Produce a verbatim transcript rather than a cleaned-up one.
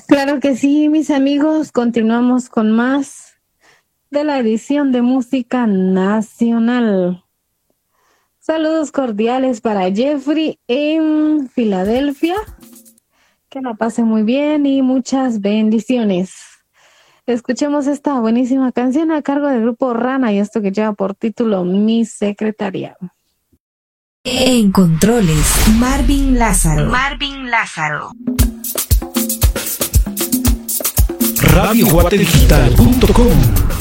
Claro que sí, mis amigos, continuamos con más de la edición de música nacional. Saludos cordiales para Jeffrey en Filadelfia. Que la pase muy bien y muchas bendiciones. Escuchemos esta buenísima canción a cargo del grupo Rana y esto que lleva por título Mi Secretaria. En controles, Marvin Lázaro. Marvin Lázaro. radio guate digital punto com